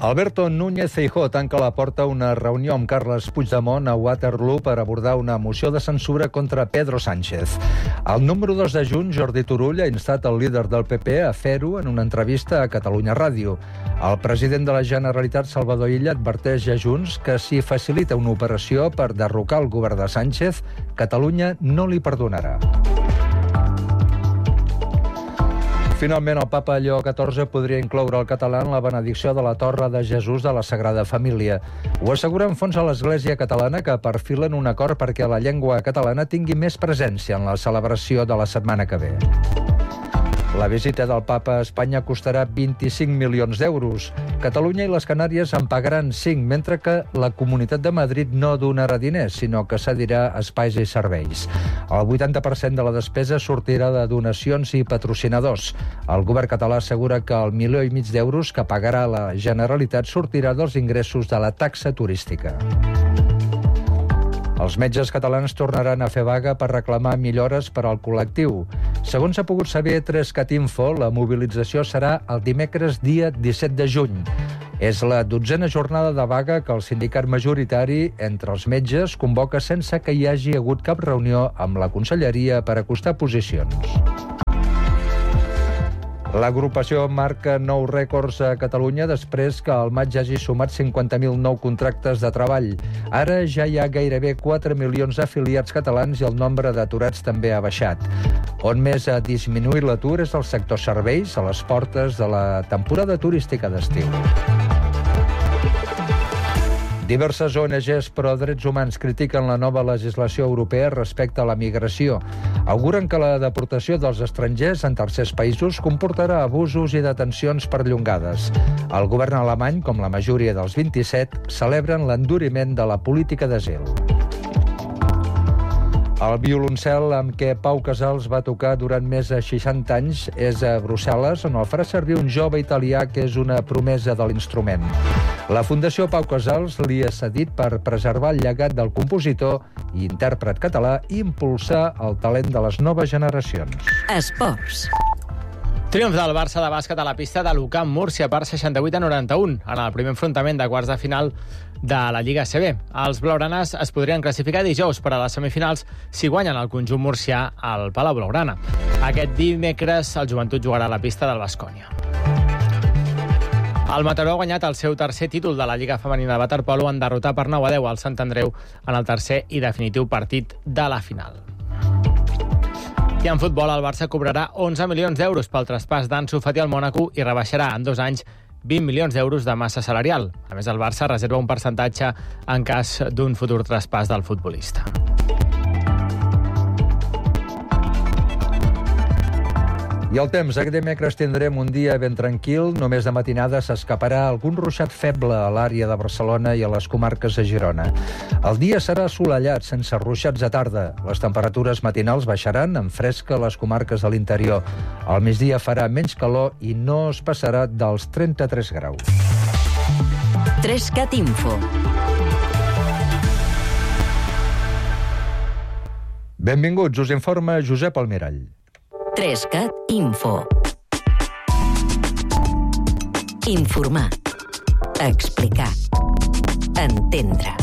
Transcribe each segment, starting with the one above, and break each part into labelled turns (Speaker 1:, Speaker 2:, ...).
Speaker 1: Alberto Núñez Feijóo tanca la porta a una reunió amb Carles Puigdemont a Waterloo per abordar una moció de censura contra Pedro Sánchez. El número 2 de Junts, Jordi Turull, ha instat el líder del PP a fer-ho en una entrevista a Catalunya Ràdio. El president de la Generalitat, Salvador Illa, adverteix a Junts que si facilita una operació per derrocar el govern de Sánchez, Catalunya no li perdonarà. Finalment, el papa Lleó XIV podria incloure el català en la benedicció de la Torre de Jesús de la Sagrada Família. Ho asseguren fonts a l'Església catalana que perfilen un acord perquè la llengua catalana tingui més presència en la celebració de la setmana que ve. La visita del papa a Espanya costarà 25 milions d'euros. Catalunya i les Canàries en pagaran 5, mentre que la Comunitat de Madrid no donarà diners, sinó que cedirà espais i serveis. El 80% de la despesa sortirà de donacions i patrocinadors. El govern català assegura que el 1,5 milió d'euros que pagarà la Generalitat sortirà dels ingressos de la taxa turística. Els metges catalans tornaran a fer vaga per reclamar millores per al col·lectiu. Segons ha pogut saber 3CatInfo, la mobilització serà el dimecres dia 17 de juny. És la 12a jornada de vaga que el sindicat majoritari entre els metges convoca sense que hi hagi hagut cap reunió amb la Conselleria per acostar posicions. L'agrupació marca nous rècords a Catalunya després que al maig hagi sumat 50.000 nous contractes de treball. Ara ja hi ha gairebé 4 milions d'afiliats catalans i el nombre d'aturats també ha baixat. On més ha disminuït l'atur és el sector serveis, a les portes de la temporada turística d'estiu. Diverses ONGs pro drets humans critiquen la nova legislació europea respecte a la migració. Auguren que la deportació dels estrangers en tercers països comportarà abusos i detencions perllongades. El govern alemany, com la majoria dels 27, celebren l'enduriment de la política d'asil. El violoncel amb què Pau Casals va tocar durant més de 60 anys és a Brussel·les, on el farà servir un jove italià que és una promesa de l'instrument. La Fundació Pau Casals li ha cedit per preservar el llegat del compositor i intèrpret català i impulsar el talent de les noves generacions.
Speaker 2: Esports.
Speaker 3: Triomf del Barça de bàsquet a la pista de l'UCAM Múrcia per 68-91 en el primer enfrontament de quarts de final de la Lliga ACB. Els blaugranes es podrien classificar dijous per a les semifinals si guanyen el conjunt murcià al Palau Blaugrana. Aquest dimecres el Joventut jugarà a la pista del Baskonia. El Mataró ha guanyat el seu tercer títol de la Lliga Femenina de Waterpolo en derrotar per 9-10 al Sant Andreu en el tercer i definitiu partit de la final. I en futbol, el Barça cobrarà 11 milions d'euros pel traspàs d'Ansu Fati al Mònaco i rebaixarà en 2 anys 20 milions d'euros de massa salarial. A més, el Barça reserva un percentatge en cas d'un futur traspàs del futbolista.
Speaker 1: I el temps. Aquest dimecres tindrem un dia ben tranquil. Només de matinada s'escaparà algun ruixat feble a l'àrea de Barcelona i a les comarques de Girona. El dia serà assolellat, sense ruixats a tarda. Les temperatures matinals baixaran amb fresca a les comarques de l'interior. Al migdia farà menys calor i no es passarà dels 33 graus.
Speaker 2: 3CatInfo.
Speaker 1: Benvinguts, us informa Josep Almirall.
Speaker 2: 3CatInfo. Informar. Explicar. Entendre.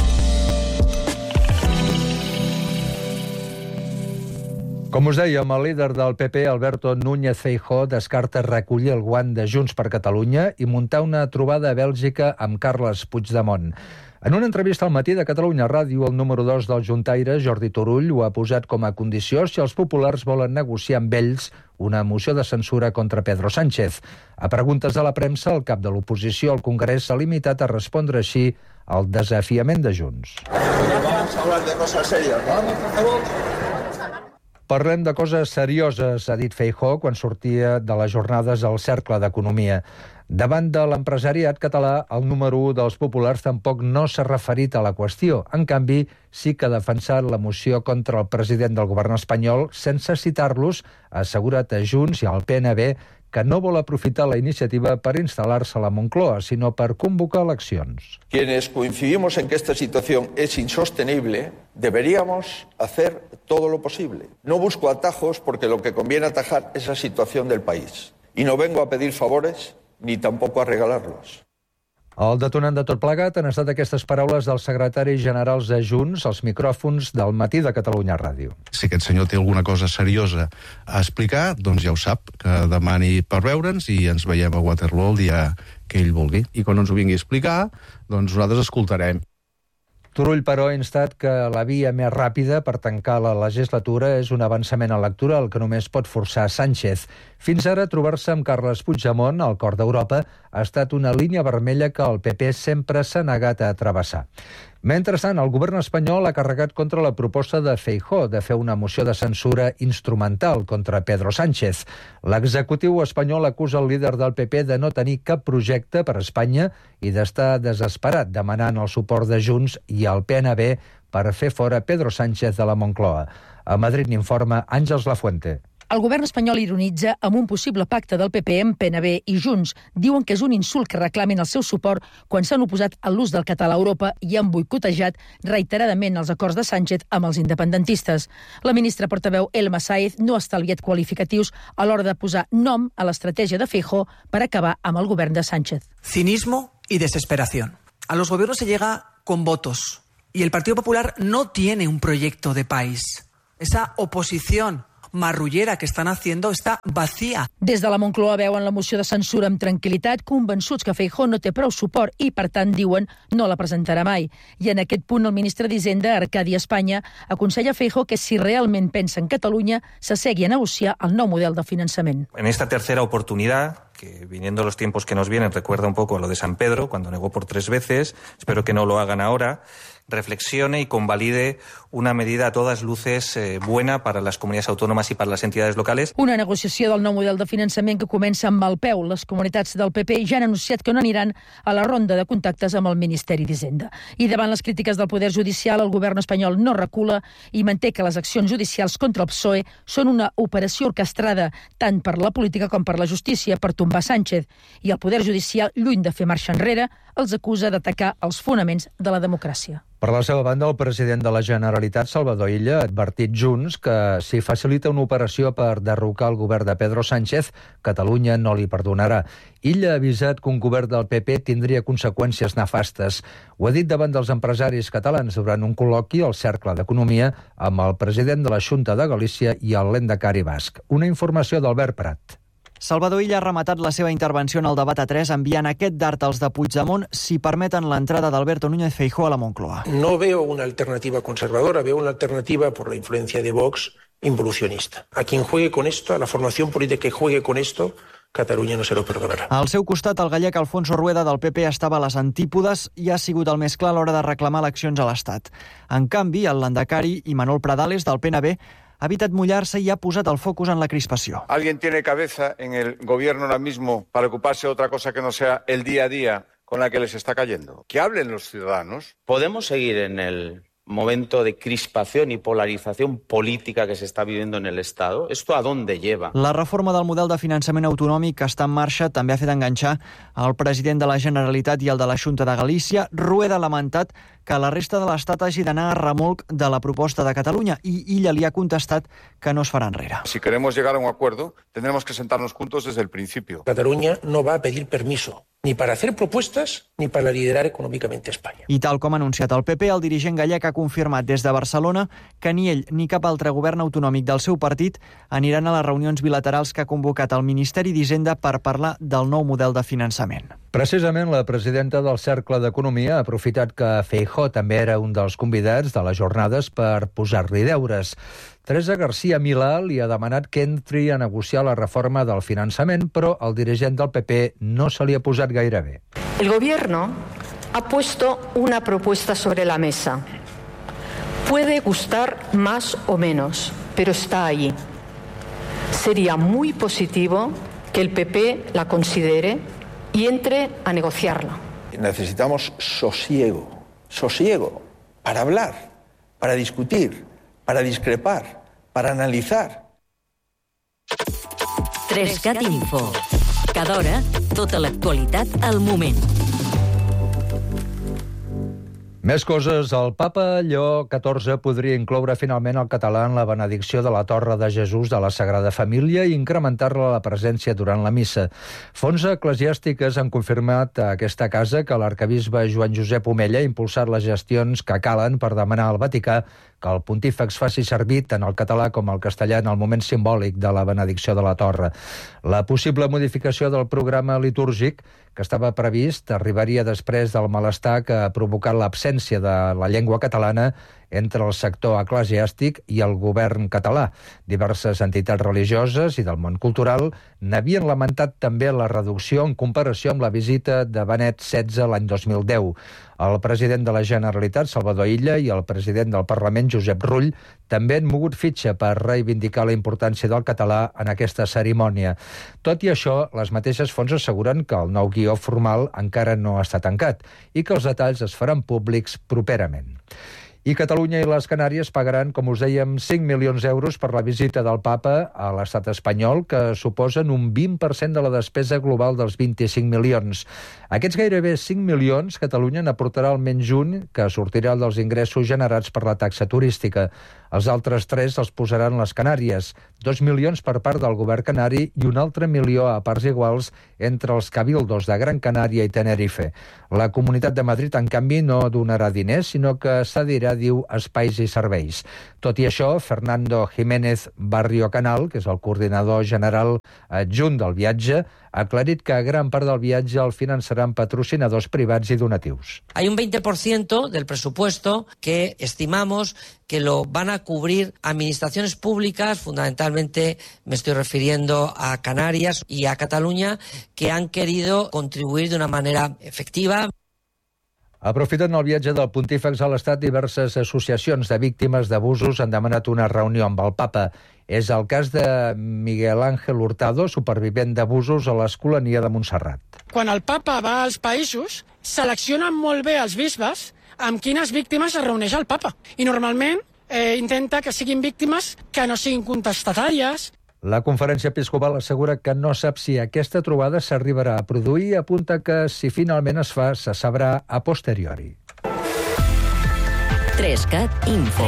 Speaker 1: Com us dèiem, el líder del PP, Alberto Núñez Feijóo, descarta recollir el guant de Junts per Catalunya i muntar una trobada a Bèlgica amb Carles Puigdemont. En una entrevista al matí de Catalunya Ràdio, el número 2 del juntaire, Jordi Turull, ho ha posat com a condició si els populars volen negociar amb ells una moció de censura contra Pedro Sánchez. A preguntes de la premsa, el cap de l'oposició al Congrés s'ha limitat a respondre així al desafiament de Junts.
Speaker 4: Vamos a hablar de cosas serias, ¿no? Por favor.
Speaker 1: Parlem de coses serioses, ha dit Feijóo quan sortia de les jornades al Cercle d'Economia. Davant de l'empresariat català, el número 1 dels populars tampoc no s'ha referit a la qüestió. En canvi, sí que ha defensat la moció contra el president del govern espanyol sense citar-los, ha assegurat a Junts i al PNB que no vol aprofitar la iniciativa per instal·lar-se a la Moncloa, sinó per convocar eleccions.
Speaker 4: Quienes coincidimos en que esta situación es insostenible, deberíamos hacer todo lo posible. No busco atajos porque lo que conviene atajar es la situación del país. Y no vengo a pedir favores ni tampoco a regalarlos.
Speaker 1: El detonant de tot plegat han estat aquestes paraules dels secretaris generals de Junts als micròfons del Matí de Catalunya Ràdio.
Speaker 5: Si aquest senyor té alguna cosa seriosa a explicar, doncs ja ho sap, que demani per veure'ns i ens veiem a Waterloo el dia que ell vulgui. I quan ens ho vingui a explicar, doncs nosaltres escoltarem.
Speaker 1: Turull, però, ha instat que la via més ràpida per tancar la legislatura és un avançament electoral que només pot forçar Sánchez. Fins ara, trobar-se amb Carles Puigdemont, al cor d'Europa, ha estat una línia vermella que el PP sempre s'ha negat a travessar. Mentrestant, el govern espanyol ha carregat contra la proposta de Feijóo de fer una moció de censura instrumental contra Pedro Sánchez. L'executiu espanyol acusa el líder del PP de no tenir cap projecte per a Espanya i d'estar desesperat demanant el suport de Junts i el PNB per fer fora Pedro Sánchez de la Moncloa. A Madrid n'informa Àngels Lafuente.
Speaker 6: El govern espanyol ironitza amb un possible pacte del PP amb PNB i Junts. Diuen que és un insult que reclamin el seu suport quan s'han oposat a l'ús del català a Europa i han boicotejat reiteradament els acords de Sánchez amb els independentistes. La ministra portaveu Elma Sáez no ha estalviat qualificatius a l'hora de posar nom a l'estratègia de Feijóo per acabar amb el govern de Sánchez.
Speaker 7: Cinismo y desesperación. A los gobiernos se llega con votos y el Partido Popular no tiene un proyecto de país. Esa oposición marrullera que estan haciendo està vacía.
Speaker 6: Des de la Moncloa veuen la moció de censura amb tranquil·litat, convençuts que Feijóo no té prou suport i, per tant, diuen no la presentarà mai. I en aquest punt el ministre d'Hisenda, Arcadi Espanya, aconsella a Feijóo que si realment pensa en Catalunya, s'assegui a negociar el nou model de finançament.
Speaker 8: En esta tercera oportunidad, que viniendo los tiempos que nos vienen recuerda un poco a lo de San Pedro, cuando negó por 3 veces, espero que no lo hagan ahora, reflexione y convalide una medida a todas luces buena para las comunidades autónomas y para las entidades locales.
Speaker 6: Una negociació del nou model de finançament que comença amb mal peu. Les comunitats del PP ja han anunciat que no aniran a la ronda de contactes amb el Ministeri d'Hisenda. I davant les crítiques del Poder Judicial, el govern espanyol no recula i manté que les accions judicials contra el PSOE són una operació orquestrada tant per la política com per la justícia per tombar Sánchez. I el Poder Judicial, lluny de fer marxa enrere, els acusa d'atacar els fonaments de la democràcia.
Speaker 1: Per la seva banda, el president de la Generalitat, Salvador Illa, ha advertit Junts que si facilita una operació per derrocar el govern de Pedro Sánchez, Catalunya no li perdonarà. Illa ha avisat que un govern del PP tindria conseqüències nefastes. Ho ha dit davant dels empresaris catalans durant un col·loqui al Cercle d'Economia amb el president de la Xunta de Galícia i el Lehendakari basc. Una informació d'Albert Prat.
Speaker 9: Salvador Illa ha rematat la seva intervenció en el debat a 3 enviant aquest dart als de Puigdemont si permeten l'entrada d'Alberto Núñez Feijóo a la Moncloa.
Speaker 10: No veo una alternativa conservadora, veo una alternativa por la influencia de Vox involucionista. A quien juegue con esto, a la formación política que juegue con esto, Catalunya no se lo perdonarà.
Speaker 9: Al seu costat, el gallec Alfonso Rueda del PP estava a les antípodes i ha sigut el més clar a l'hora de reclamar eleccions a l'Estat. En canvi, el Lehendakari i Manuel Pradales del PNB ha evitat mullar-se i ha posat el focus en la crispació.
Speaker 11: ¿Alguien tiene cabeza en el gobierno ahora mismo para ocuparse de otra cosa que no sea el día a día con la que les está cayendo? Que hablen los ciudadanos.
Speaker 12: ¿Podemos seguir en el momento de crispación y polarización política que se está viviendo en el Estado? ¿Esto a dónde lleva?
Speaker 9: La reforma del model de finançament autonòmic que està en marxa també ha fet enganxar el president de la Generalitat i el de la Xunta de Galícia. Rueda ha lamentat que la resta de l'Estat hagi d'anar a remolc de la proposta de Catalunya i Illa li ha contestat que no es farà enrere.
Speaker 11: Si queremos llegar a un acuerdo, tendremos que sentarnos juntos desde el principio.
Speaker 10: Catalunya no va a pedir permiso ni para hacer propuestas ni para liderar econòmicament Espanya.
Speaker 9: I tal com ha anunciat el PP, el dirigent gallec ha confirmat des de Barcelona que ni ell ni cap altre govern autonòmic del seu partit aniran a les reunions bilaterals que ha convocat el Ministeri d'Hisenda per parlar del nou model de finançament.
Speaker 1: Precisament la presidenta del Cercle d'Economia ha aprofitat que Feijóo també era un dels convidats de les jornades per posar-li deures. Teresa García Milà li ha demanat que entri a negociar la reforma del finançament, però el dirigent del PP no se li ha posat gaire bé.
Speaker 13: El gobierno ha puesto una propuesta sobre la mesa. Puede gustar más o menos, pero está allí. Sería muy positivo que el PP la considere y entre a negociarla.
Speaker 4: Necesitamos sosiego para hablar, para discutir, para discrepar, para analitzar.
Speaker 2: 3CAT Info. Cada hora, tota l'actualitat al moment.
Speaker 1: Més coses. El papa Lleó XIV podria incloure finalment el català en la benedicció de la Torre de Jesús de la Sagrada Família i incrementar-la la presència durant la missa. Fonts eclesiàstiques han confirmat a aquesta casa que l'arcabisbe Joan Josep Omella ha impulsat les gestions que calen per demanar al Vaticà que el pontífex faci servir tant el català com el castellà en el moment simbòlic de la benedicció de la Torre. La possible modificació del programa litúrgic que estava previst arribaria després del malestar que ha provocat l'absència de la llengua catalana entre el sector eclesiàstic i el govern català. Diverses entitats religioses i del món cultural n'havien lamentat també la reducció en comparació amb la visita de Benet XVI l'any 2010. El president de la Generalitat, Salvador Illa, i el president del Parlament, Josep Rull, també han mogut fitxa per reivindicar la importància del català en aquesta cerimònia. Tot i això, les mateixes fonts asseguren que el nou guió formal encara no està tancat i que els detalls es faran públics properament. I Catalunya i les Canàries pagaran, com us dèiem, 5 milions d'euros per la visita del papa a l'estat espanyol, que suposen un 20% de la despesa global dels 25 milions. Aquests gairebé 5 milions, Catalunya n'aportarà almenys un, que sortirà dels ingressos generats per la taxa turística. Els altres 3 els posaran les Canàries, 2 milions per part del govern canari i un altre milió a parts iguals entre els cabildos de Gran Canària i Tenerife. La Comunitat de Madrid, en canvi, no donarà diners, sinó que cedirà, diu, espais i serveis. Tot i això, Fernando Jiménez Barrio Canal, que és el coordinador general adjunt del viatge, ha aclarit que gran part del viatge el finançaran patrocinadors privats i donatius.
Speaker 14: Hay un 20% del presupuesto que estimamos que lo van a cubrir administraciones públicas, fundamentalmente me estoy refiriendo a Canarias y a Cataluña, que han querido contribuir de una manera efectiva.
Speaker 1: Aprofitant el viatge del pontífex a l'Estat, diverses associacions de víctimes d'abusos han demanat una reunió amb el papa. És el cas de Miguel Ángel Hurtado, supervivent d'abusos a l'Escolania de Montserrat.
Speaker 15: Quan el papa va als països, seleccionen molt bé els bisbes amb quines víctimes es reuneix el papa. I normalment intenta que siguin víctimes que no siguin contestatàries.
Speaker 1: La Conferència Episcopal assegura que no sap si aquesta trobada s'arribarà a produir i apunta que, si finalment es fa, se sabrà a posteriori.
Speaker 2: 3CAT Info.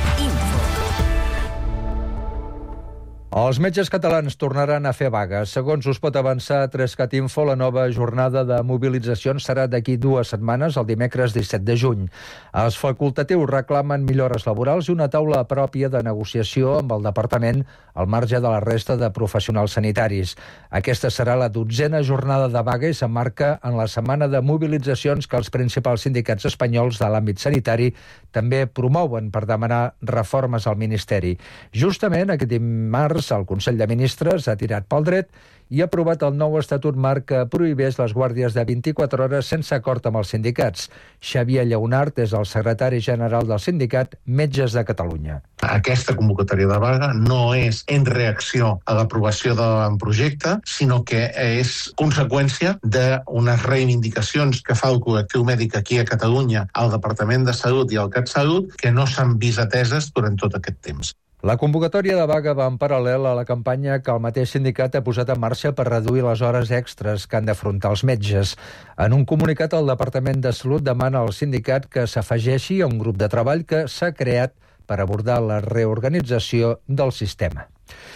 Speaker 1: Els metges catalans tornaran a fer vaga. Segons us pot avançar 3CAT Info, la nova jornada de mobilitzacions serà d'aquí 2 setmanes, el dimecres 17 de juny. Els facultatius reclamen millores laborals i una taula pròpia de negociació amb el departament al marge de la resta de professionals sanitaris. Aquesta serà la 12a jornada de vaga i s'emmarca en la setmana de mobilitzacions que els principals sindicats espanyols de l'àmbit sanitari també promouen per demanar reformes al Ministeri. Justament aquest dimarts el Consell de Ministres ha tirat pel dret i ha aprovat el nou estatut marc que prohibeix les guàrdies de 24 hores sense acord amb els sindicats. Xavier Lleonart és el secretari general del sindicat Metges de Catalunya.
Speaker 16: Aquesta convocatòria de vaga no és en reacció a l'aprovació d'un projecte, sinó que és conseqüència d'unes reivindicacions que fa el col·lectiu mèdic aquí a Catalunya, al Departament de Salut i al CatSalut, que no s'han vist ateses durant tot aquest temps.
Speaker 1: La convocatòria de vaga va en paral·lel a la campanya que el mateix sindicat ha posat en marxa per reduir les hores extres que han d'afrontar els metges. En un comunicat, el Departament de Salut demana al sindicat que s'afegeixi a un grup de treball que s'ha creat per abordar la reorganització del sistema.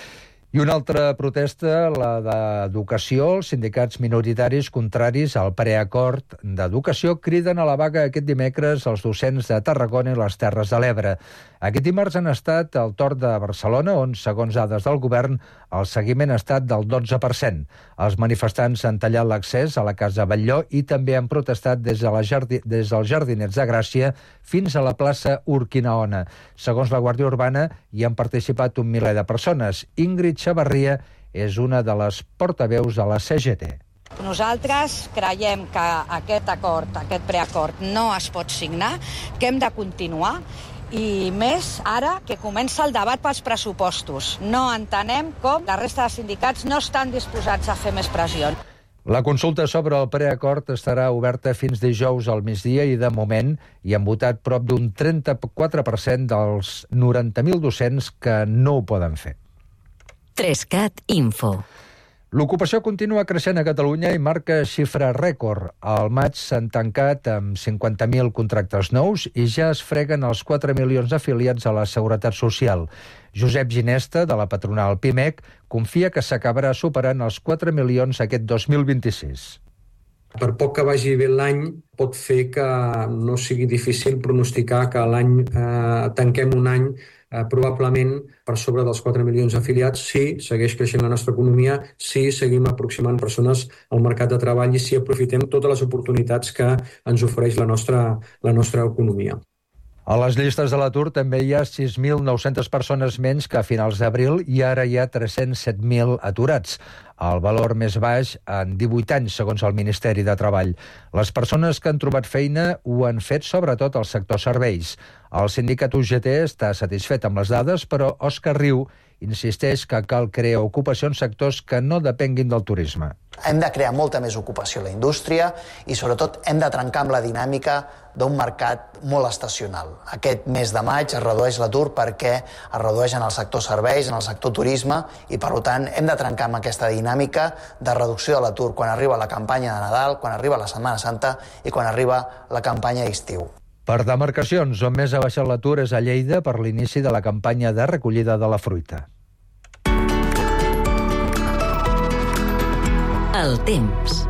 Speaker 1: I una altra protesta, la d'Educació. Els sindicats minoritaris contraris al preacord d'Educació criden a la vaga aquest dimecres els docents de Tarragona i les Terres de l'Ebre. Aquest dimarts han estat al torn de Barcelona, on, segons dades del govern, el seguiment ha estat del 12%. Els manifestants han tallat l'accés a la Casa Batlló i també han protestat des dels Jardinets de Gràcia fins a la plaça Urquinaona. Segons la Guàrdia Urbana, hi han participat 1 miler de persones. Ingrid Xavarria és una de les portaveus de la CGT.
Speaker 17: Nosaltres creiem que aquest acord, aquest preacord, no es pot signar, que hem de continuar, i més ara que comença el debat pels pressupostos. No entenem com la resta de sindicats no estan disposats a fer més pressió.
Speaker 1: La consulta sobre el preacord estarà oberta fins dijous al migdia i, de moment, hi han votat prop d'un 34% dels 90.000 docents que no ho poden fer.
Speaker 2: 3CAT Info.
Speaker 1: L'ocupació continua creixent a Catalunya i marca xifra rècord. Al maig s'han tancat amb 50.000 contractes nous i ja es freguen els 4 milions afiliats a la Seguretat Social. Josep Ginesta, de la patronal PIMEC, confia que s'acabarà superant els 4 milions aquest 2026.
Speaker 18: Per poc que vagi bé l'any, pot fer que no sigui difícil pronosticar que l'any tanquem un any probablement per sobre dels 4 milions afiliats, si segueix creixent la nostra economia, si seguim aproximant persones al mercat de treball i si aprofitem totes les oportunitats que ens ofereix la nostra economia.
Speaker 1: A les llistes de l'atur també hi ha 6.900 persones menys que a finals d'abril i ara hi ha 307.000 aturats, el valor més baix en 18 anys, segons el Ministeri de Treball. Les persones que han trobat feina ho han fet sobretot al sector serveis. El sindicat UGT està satisfet amb les dades, però Òscar Riu insisteix que cal crear ocupació en sectors que no depenguin del turisme.
Speaker 19: Hem de crear molta més ocupació a la indústria i, sobretot, hem de trencar amb la dinàmica d'un mercat molt estacional. Aquest mes de maig es redueix l'atur perquè es redueix en el sector serveis, en el sector turisme i, per tant, hem de trencar amb aquesta dinàmica de reducció de l'atur quan arriba la campanya de Nadal, quan arriba la Setmana Santa i quan arriba la campanya d'estiu.
Speaker 1: Per demarcacions, on més ha baixat l'atur és a Lleida per l'inici de la campanya de recollida de la fruita.
Speaker 2: El temps.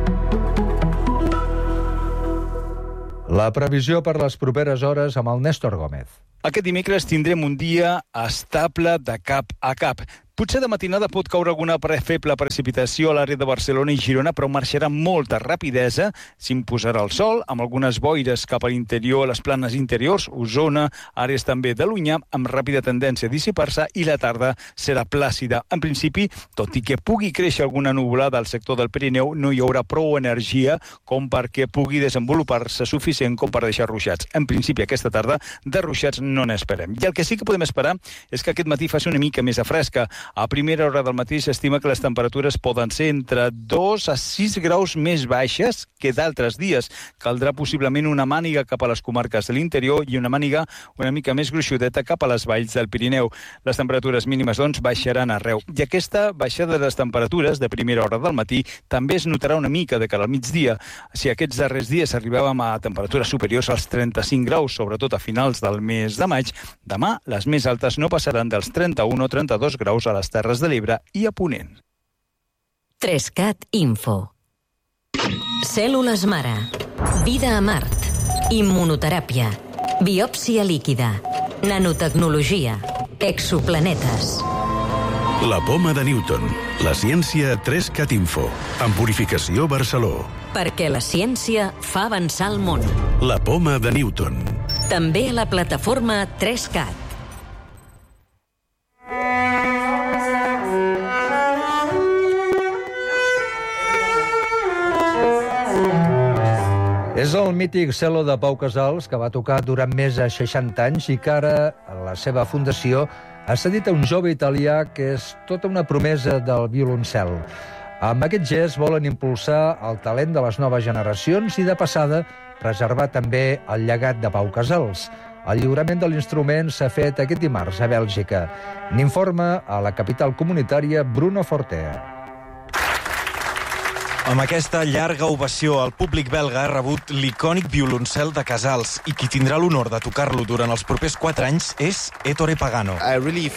Speaker 1: La previsió per les properes hores amb el Néstor Gómez.
Speaker 20: Aquest dimecres tindrem un dia estable de cap a cap. Potser de matinada pot caure alguna feble precipitació a l'àrea de Barcelona i Girona, però marxarà amb molta rapidesa. S'imposarà el sol, amb algunes boires cap a l'interior, les planes interiors, Osona, àrees també de l'Unyà, amb ràpida tendència a dissipar-se, i la tarda serà plàcida. En principi, tot i que pugui créixer alguna nuvolada al sector del Pirineu, no hi haurà prou energia com perquè pugui desenvolupar-se suficient com per deixar ruixats. En principi, aquesta tarda, de ruixats no n'esperem. I el que sí que podem esperar és que aquest matí faci una mica més de fresca. A primera hora del matí s'estima que les temperatures poden ser entre 2 a 6 graus més baixes que d'altres dies. Caldrà possiblement una màniga cap a les comarques de l'interior i una màniga una mica més gruixudeta cap a les valls del Pirineu. Les temperatures mínimes, doncs, baixaran arreu. I aquesta baixada de les temperatures de primera hora del matí també es notarà una mica de cara al migdia. Si aquests darrers dies arribàvem a temperatures superiors als 35 graus, sobretot a finals del mes de maig, demà les més altes no passaran dels 31 o 32 graus a les Terres de l'Ebre i a Ponent.
Speaker 2: 3CAT Info. Cèl·lules mare. Vida a Mart. Immunoteràpia. Biòpsia líquida. Nanotecnologia. Exoplanetes.
Speaker 21: La poma de Newton. La ciència 3CAT Info. En Purificació Barceló.
Speaker 2: Perquè la ciència fa avançar el món.
Speaker 21: La poma de Newton.
Speaker 2: També a la plataforma 3CAT.
Speaker 1: És el mític cello de Pau Casals, que va tocar durant més de 60 anys i que ara la seva fundació ha cedit a un jove italià que és tota una promesa del violoncel. Amb aquest gest volen impulsar el talent de les noves generacions i, de passada, preservar també el llegat de Pau Casals. El lliurament de l'instrument s'ha fet aquest dimarts a Bèlgica. N'informa a la capital comunitària Bruno Fortea.
Speaker 22: Amb aquesta llarga ovació, el públic belga ha rebut l'icònic violoncel de Casals i qui tindrà l'honor de tocar-lo durant els propers 4 anys és Ettore Pagano.
Speaker 23: He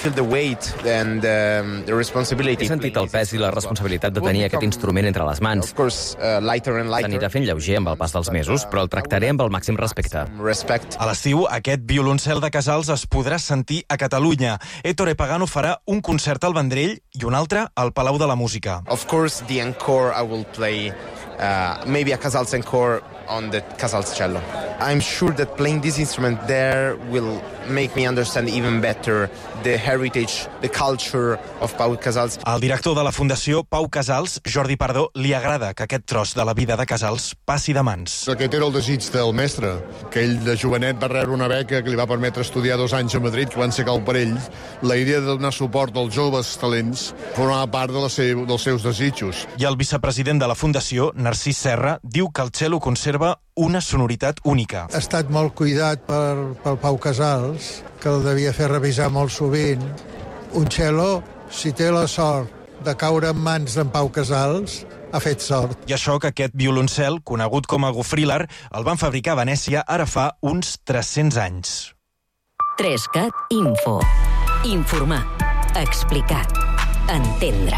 Speaker 24: sentit el pes i la responsabilitat de tenir aquest instrument entre les mans. S'anirà fent lleuger amb el pas dels mesos, però el tractaré amb el màxim respecte.
Speaker 22: A l'estiu, aquest violoncel de Casals es podrà sentir a Catalunya. Ettore Pagano farà un concert al Vendrell i un altre al Palau de la Música.
Speaker 23: Of course, the encore I will play maybe a Casals encore on the Casals cello. I'm sure that playing this instrument there will make me understand even better the heritage, the culture of Pau Casals.
Speaker 22: Al director de la Fundació Pau Casals, Jordi Pardó, li agrada que aquest tros de la vida de Casals passi de mans.
Speaker 25: Aquest era el desig del mestre, que ell de jovenet va rebre una beca que li va permetre estudiar 2 anys a Madrid, que van ser cal per ell. La idea de donar suport als joves talents formava part dels seus desitjos.
Speaker 22: I el vicepresident de la Fundació, Narcís Serra, diu que el cello conserva una sonoritat única.
Speaker 26: Ha estat molt cuidat pel Pau Casals, que el devia fer revisar molt sovint. Un cello, si té la sort de caure en mans d'en Pau Casals ha fet sort.
Speaker 22: I això que aquest violoncel, conegut com a Gofrilar, el van fabricar a Venècia ara fa uns 300 anys.
Speaker 2: 3CAT Info. Informar. Explicar. Entendre.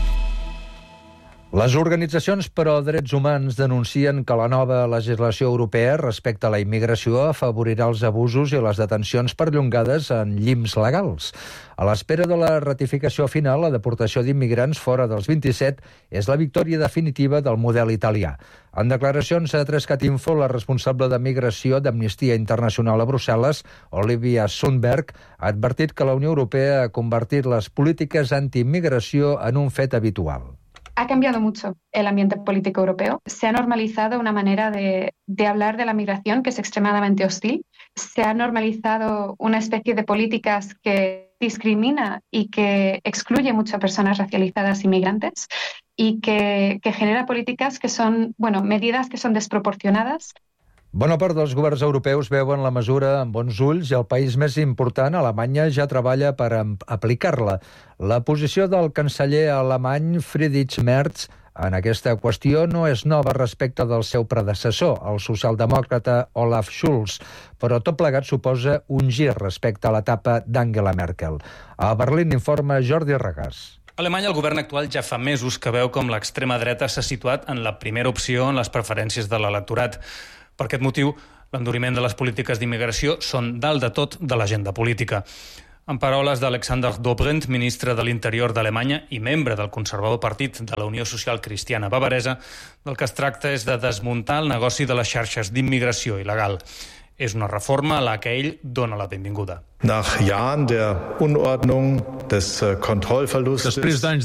Speaker 1: Les organitzacions pro drets humans denuncien que la nova legislació europea respecte a la immigració afavorirà els abusos i les detencions perllongades en llims legals. A l'espera de la ratificació final, la deportació d'immigrants fora dels 27 és la victòria definitiva del model italià. En declaracions a 3CAT Info, la responsable de migració d'Amnistia Internacional a Brussel·les, Olivia Sundberg, ha advertit que la Unió Europea ha convertit les polítiques antiimmigració en un fet habitual.
Speaker 3: Ha cambiado mucho el ambiente político europeo. Se ha normalizado una manera de hablar de la migración que es extremadamente hostil. Se ha normalizado una especie de políticas que discrimina y que excluye mucho a personas racializadas y migrantes y que genera políticas que son, medidas que son desproporcionadas.
Speaker 1: Bona part dels governs europeus veuen la mesura amb bons ulls i el país més important, Alemanya, ja treballa per aplicar-la. La posició del canceller alemany Friedrich Merz en aquesta qüestió no és nova respecte del seu predecessor, el socialdemòcrata Olaf Scholz, però tot plegat suposa un gir respecte a l'etapa d'Angela Merkel. A Berlín informa Jordi Regàs.
Speaker 5: A Alemanya, el govern actual ja fa mesos que veu com l'extrema dreta s'ha situat en la primera opció en les preferències de l'electorat. Per aquest motiu, l'enduriment de les polítiques d'immigració són dalt de tot de l'agenda política. En paraules d'Alexander Dobrindt, ministre de l'Interior d'Alemanya i membre del conservador partit de la Unió Social Cristiana Bavaresa, del que es tracta és de desmuntar el negoci de les xarxes d'immigració il·legal. És una reforma a la que ell dona la benvinguda.
Speaker 6: Nach Jahren der Unordnung, des Kontrollverlustes.
Speaker 7: Després d'anys